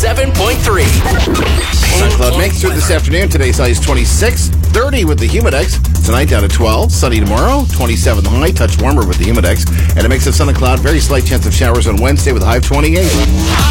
107.3. Sun cloud mix through this afternoon. Today's high is 26, 30 with the Humidex. Tonight down to 12, sunny tomorrow, 27 the high, touch warmer with the Humidex. And a mix of sun and cloud, very slight chance of showers on Wednesday with a high of 28.